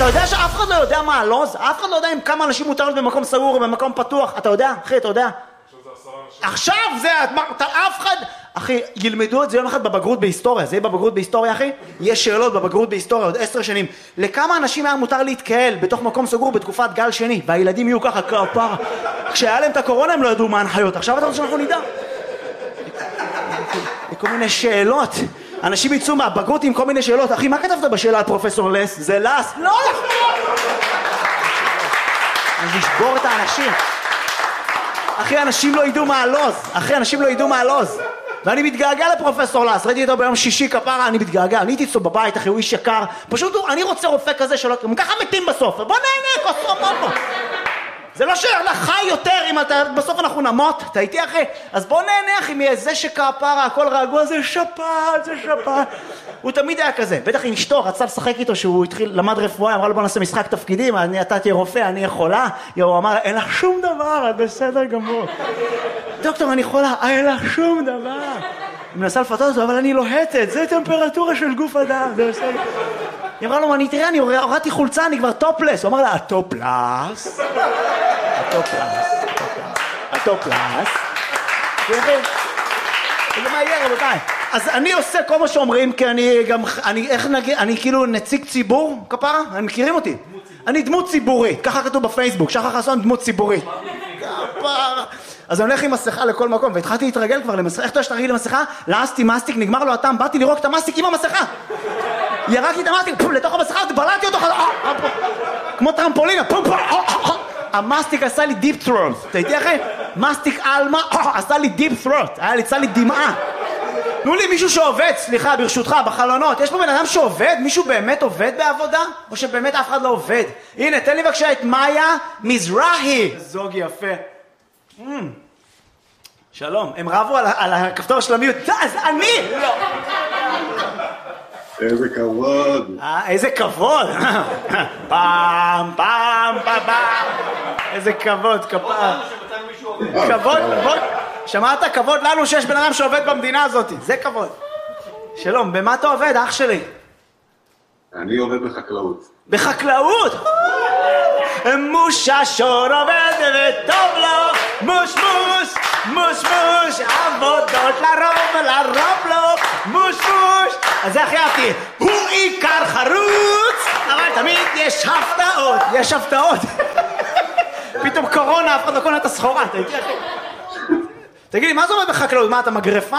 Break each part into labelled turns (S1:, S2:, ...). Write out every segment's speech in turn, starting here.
S1: יודע שאף אחד לא יודע מה הלוז? אף אחד לא יודע עם כמה אנשים מותר להיות במקום סגור או במקום פתוח. אתה יודע? אחי, אתה יודע? עכשיו זה, אף אחד... אחי, ילמדו את זה יום אחד בבגרות בהיסטוריה. זה יהיה בבגרות בהיסטוריה, אחי? יש שאלות בבגרות בהיסטוריה עוד 10 שנים. לכמה אנשים היה מותר להתקהל בתוך מקום סגור בתקופת גל שני? והילדים יהיו ככה כפרה. כשהיה להם את הקורונה הם לא ידעו מה הנחיות. עכשיו אתה רוצה שאנחנו נדע? כל מיני שאלות. אנשים יצאו מהבגרות עם כל מיני שאלות. אחי, מה כתבת בשאלה על פרופסור לס? זה לס? לא נכון! אני אשבור את האנשים. אחי, אנשים לא ידעו מה הלוז. אחי, אנשים לא ידעו מה הלוז. ואני מתגעגע לפרופסור לס. ראיתי אותו ביום שישי כפרה, אני מתגעגע. אני הייתי אצלו בבית, אחי, הוא איש יקר. פשוט אני רוצה רופא כזה שלא... הם ככה מתים בסוף. בוא נהנה, כוסו. זה לא שאלה חי יותר אם אתה... בסוף אנחנו נמות. אתה איתי, אחי? אז בוא נהנה, אחי, מאיזה שכפרה, הכל רגוע, זה שפעת, זה שפעת. הוא תמיד היה כזה. בטח עם אשתו, רצה לשחק איתו שהוא התחיל, למד רפואה, אמרה לו בוא נעשה משחק תפקידים, אתה תהיה רופא, אני יכולה. הוא אמר, אין לך שום דבר, את בסדר גמור. דוקטור, אני יכולה, אין לך שום דבר. היא מנסה לפתות אותו, אבל אני לוהטת, זה טמפרטורה של גוף אדם, זה בסדר. היא אמרה לו, תראה, אני הורדתי חולצה, אני כבר טופלס. הוא אמר לה, הטופלס. זה מה יהיה, רבותיי. אז אני עושה כל מה שאומרים, כי אני גם, אני כאילו נציג ציבור, כפרה? הם מכירים אותי. אני דמות ציבורית, ככה כתוב בפייסבוק, שחר חסון דמות ציבורית. כפרה. אז אני הולך עם מסכה לכל מקום, והתחלתי להתרגל כבר למסכה. איך אתה שתרגיל למסכה? לעסתי מסטיק, נגמר לו הטעם, באתי לראות את המסטיק עם המסכה. ירקתי את המסטיק, לתוך המסכה, בלעתי אותו, כמו טרמפולינה, המסטיק עשה לי דיפ ת'רוט. אתה איתי אחי? מסטיק אלמה עשה לי דיפ ת'רוט. יצא לי דמעה. תנו לי מישהו שעובד, סליחה, ברשותך, בחלונות. יש פה בן אדם שעובד? מישהו באמת עובד בעבודה? או שבאמת אף אחד לא עובד? הנה, תן לי בבקשה את מאיה מזרחי. זוג יפה. שלום, הם רבו על הכפתור של המיוט. אז אני לא.
S2: איזה כבוד.
S1: איזה כבוד. פעם. איזה כבוד, כבוד. שמעת? כבוד לנו שיש בן אדם שעובד במדינה הזאת. זה כבוד. שלום, במה אתה עובד, אח שלי?
S2: אני עובד בחקלאות.
S1: בחקלאות? מוש השור עובד וטוב לו, מוש, עבודות לרוב לו, מוש. אז זה הכי אהבתי, הוא עיקר חרוץ, אבל תמיד יש הפתעות. פתאום קורונה, אף אחד לא קונה את הסחורה, תגיד לי, מה זה עובד בחקלאות? מה, אתה מגרפה?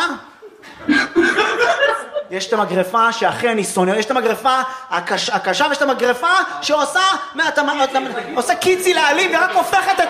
S1: יש את המגרפה שאחי אני שונא, יש את המגרפה הקשה ויש את המגרפה שעושה קיצי לעלים ורק הופכת את